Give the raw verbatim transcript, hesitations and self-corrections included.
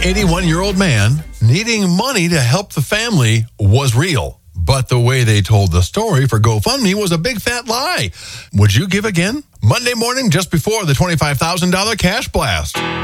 eighty-one-year-old man needing money to help the family was real. But the way they told the story for GoFundMe was a big fat lie. Would you give again? Monday morning, just before the twenty-five thousand dollars cash blast.